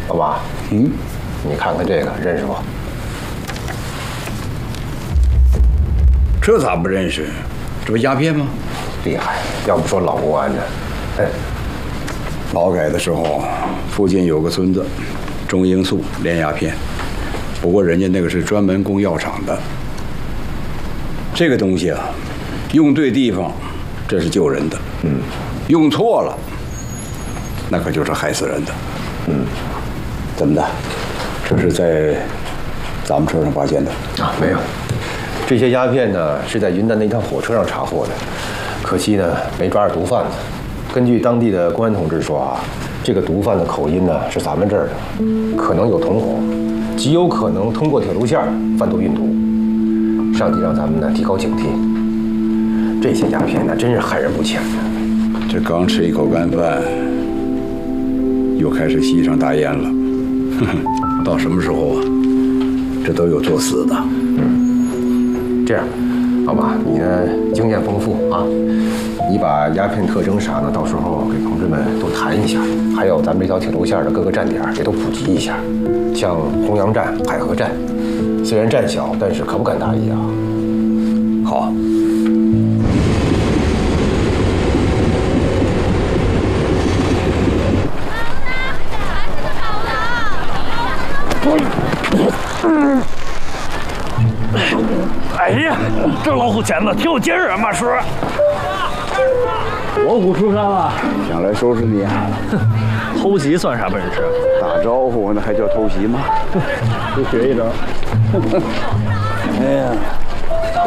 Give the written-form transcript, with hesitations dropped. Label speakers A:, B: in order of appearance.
A: 老妈，你看看这个，认识不？
B: 这咋不认识？这不鸦片吗？
A: 厉害，要不说老公安呢？哎，
B: 劳改的时候，附近有个村子，中罂粟炼鸦片，不过人家那个是专门供药厂的。这个东西啊，用对地方，这是救人的；用错了，那可就是害死人的。怎么的？这是在咱们车上发现的？
A: 啊，没有。这些鸦片呢，是在云南的一趟火车上查获的，可惜呢，没抓着毒贩子。根据当地的公安同志说啊，这个毒贩的口音呢是咱们这儿的，可能有同伙，极有可能通过铁路线贩毒运毒。上级让咱们呢提高警惕。这些鸦片呢，真是害人不浅的。
B: 这刚吃一口干饭，又开始吸上大烟了。到什么时候啊？这都有作死的。
A: 这样，老马，你呢经验丰富啊，你把鸦片特征啥呢，到时候给同志们都谈一下，还有咱们这条铁路线的各个站点也都普及一下，像洪阳站、海河站，虽然站小，但是可不敢大意啊。
B: 好。
C: 哎呀，这老虎钳子挺有劲儿啊，马叔。
D: 老虎出山了，
B: 想来收拾你啊！
C: 偷袭算啥本事？
B: 打招呼那还叫偷袭吗？
D: 就学一招。
B: 哎呀！